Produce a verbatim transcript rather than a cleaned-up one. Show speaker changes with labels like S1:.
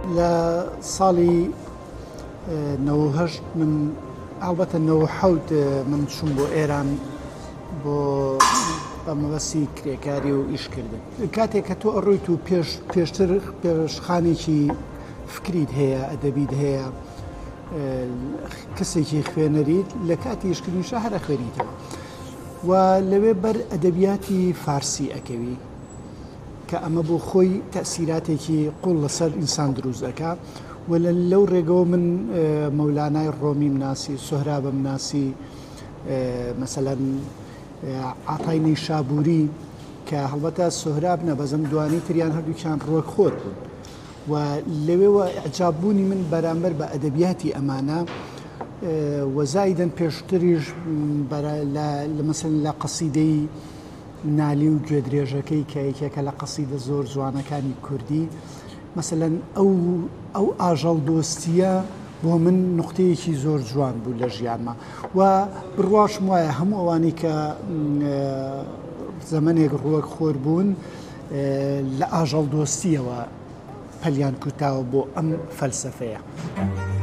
S1: لە ساڵی نەوەهەشت من ئەڵبەتە نەوە حەوت من چوون بۆ ئێران بۆ بەمەبەستی کرێکاری و ئیشکردن. کاتێک کە تۆ ئەڕۆیت و پێشتر پێشخانێکی فکریت هەیە، ئەدەبیت هەیە، کەسێکی خوێنەریت لە کاتی ئیشکردنیشە هەرە خوێنیتەوە و لەوێ بەر ئەدەبیاتی فارسی ئەکەوی کە ئەمە بۆ خۆی تەسیراتێکی قوڵ لەسەر ئینسان دروست دەکات و لەو ڕێگەوە من مەولانای ڕۆمی مناسی، سۆهرابە مناسی، مەسەلەن عاتای نیشابوری کە هەڵبەتە سۆهراب نەبەزم دوانی تریان هەردووکیان ڕۆکخۆر بوون و لەوێەوە ئەعجاببوونی من بەرامبەر بە ئەدەبیاتی ئەمانە وەزایدەن پێشتریش مەسەلەن لە قەسیدەی نالی و گوێدرێژەکەی کە یەکێکە لە قەسیدە زۆر جوانەکانی کوردی مەسەلەن ئەو ئەو ئاژەڵ دۆستیە بۆ من نقطەیەکی زۆر جوان بوو لە ژیانمە و بڕواشم وایە هەموو ئەوانی کە زەمانێک ڕووەک خۆر بوون لە ئاژەڵ دۆستیەوە پەلیان کوتاوە بۆ ئەم فەلسەفەیە.